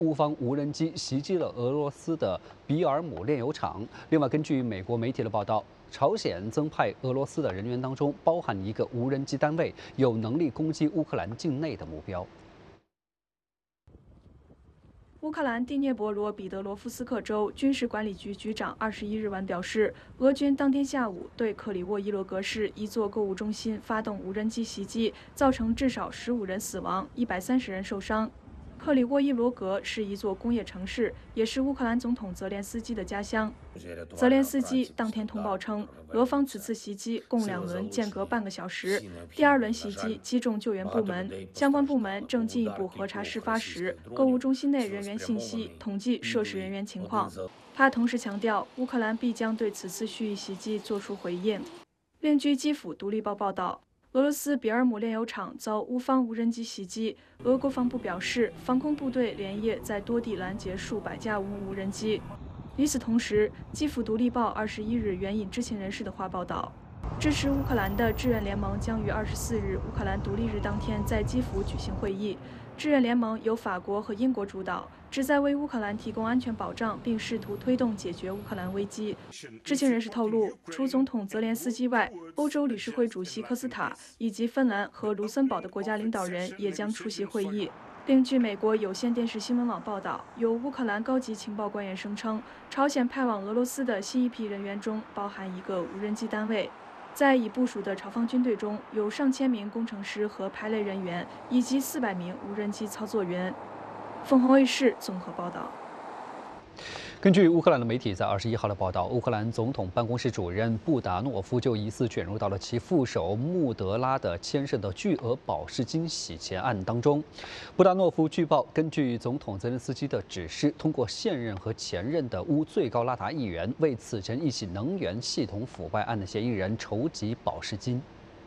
乌方无人机袭击了俄罗斯的比尔姆炼油厂。另外，根据美国媒体的报道，朝鲜增派俄罗斯的人员当中包含一个无人机单位，有能力攻击乌克兰境内的目标。 乌克兰第聂伯罗彼得罗夫斯克州军事管理局局长21日晚表示，俄军当天下午对克里沃伊罗格市一座购物中心发动无人机袭击，造成至少15人死亡，130人受伤。克里沃伊罗格是一座工业城市，也是乌克兰总统泽连斯基的家乡。泽连斯基当天通报称，俄方此次袭击共2轮，间隔半个小时。第2轮袭击击中救援部门，相关部门正进一步核查事发时购物中心内人员信息，统计涉事人员情况。他同时强调，乌克兰必将对此次蓄意袭击作出回应。另据基辅独立报报道，俄罗斯比尔姆炼油厂遭乌方无人机袭击。俄国防部表示，防空部队连夜在多地拦截数百架乌无人机。与此同时，基辅独立报21日援引知情人士的话报道，支持乌克兰的志愿联盟将于24日乌克兰独立日当天在基辅举行会议。志愿联盟由法国和英国主导，旨在为乌克兰提供安全保障，并试图推动解决乌克兰危机。知情人士透露，除总统泽连斯基外，欧洲理事会主席科斯塔以及芬兰和卢森堡的国家领导人也将出席会议。另据美国有线电视新闻网报道，有乌克兰高级情报官员声称，朝鲜派往俄罗斯的新一批人员中包含一个无人机单位。在已部署的朝方军队中，有上千名工程师和排雷人员，以及400名无人机操作员。凤凰卫视综合报道。 根据乌克兰的媒体在21号的报道，乌克兰总统办公室主任布达诺夫就疑似卷入到了其副手穆德拉的牵涉的巨额保释金洗钱案当中。布达诺夫据报根据总统泽连斯基的指示，通过现任和前任的乌最高拉达议员为此前一起能源系统腐败案的嫌疑人筹集保释金。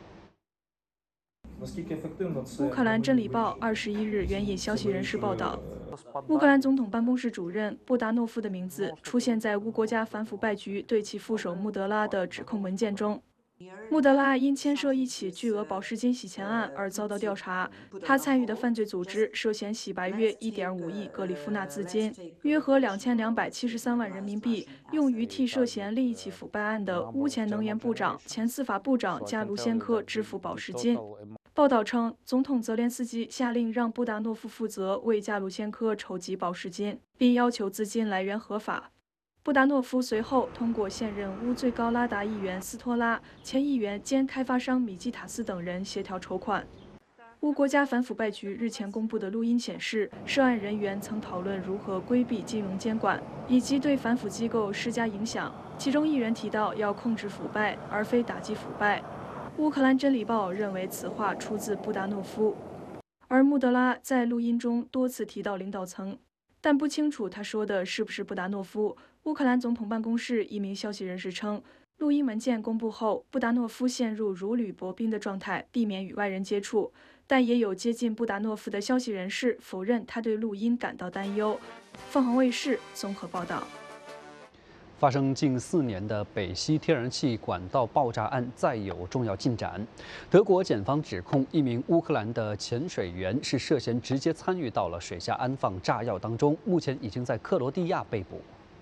乌克兰真理报21日援引消息人士报道，乌克兰总统办公室主任布达诺夫的名字出现在乌国家反腐败局对其副手穆德拉的指控文件中。穆德拉因牵涉一起巨额保释金洗钱案而遭到调查，他参与的犯罪组织涉嫌洗白约1.5亿格里夫纳资金，约合2273万人民币，用于替涉嫌另一起腐败案的乌前能源部长、前司法部长加卢先科支付保释金。报道称，总统泽连斯基下令让布达诺夫负责为加鲁先科筹集保释金，并要求资金来源合法。布达诺夫随后通过现任乌最高拉达议员斯托拉、前议员兼开发商米基塔斯等人协调筹款。乌国家反腐败局日前公布的录音显示，涉案人员曾讨论如何规避金融监管，以及对反腐机构施加影响。其中一人提到要控制腐败，而非打击腐败。乌克兰真理报认为此话出自布达诺夫，而穆德拉在录音中多次提到领导层，但不清楚他说的是不是布达诺夫。乌克兰总统办公室一名消息人士称，录音文件公布后，布达诺夫陷入如履薄冰的状态，避免与外人接触。但也有接近布达诺夫的消息人士否认他对录音感到担忧。凤凰卫视综合报道。 发生近4年的北溪天然气管道爆炸案再有重要进展。德国检方指控一名乌克兰的潜水员是涉嫌直接参与到了水下安放炸药当中，目前已经在克罗地亚被捕。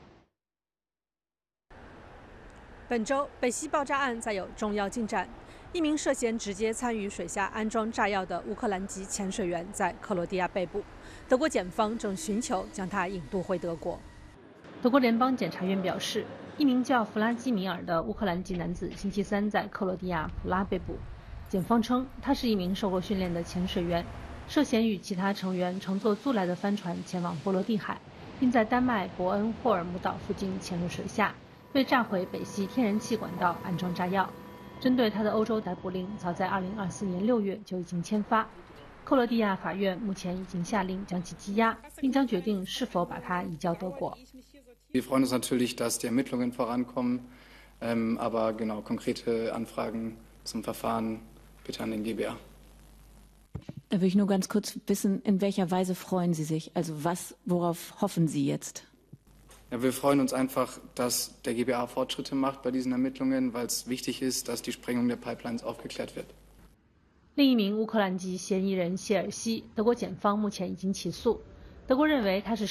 本周北溪爆炸案再有重要进展，一名涉嫌直接参与水下安装炸药的乌克兰籍潜水员在克罗地亚被捕，德国检方正寻求将他引渡回德国。 德国联邦检察院表示，一名叫弗拉基米尔的乌克兰籍男子星期三在克罗地亚普拉被捕。检方称，他是一名受过训练的潜水员，涉嫌与其他成员乘坐租来的帆船前往波罗的海，并在丹麦伯恩霍尔姆岛附近潜入水下，为炸毁北溪天然气管道安装炸药。针对他的欧洲逮捕令，早在2024年6月就已经签发。克罗地亚法院目前已经下令将其羁押，并将决定是否把他移交德国。 Wir freuen uns natürlich, dass die Ermittlungen vorankommen, aber genau konkrete Anfragen zum Verfahren bitte an den GBA. Da würde ich nur ganz kurz wissen, in welcher Weise freuen Sie sich? Also worauf hoffen Sie jetzt? Ja, wir freuen uns einfach, dass der GBA Fortschritte macht bei diesen Ermittlungen, weil es wichtig ist, dass die Sprengung der Pipelines aufgeklärt wird. 另一名乌克兰籍嫌疑人谢尔西，德国检方目前已经起诉。 德国认为他是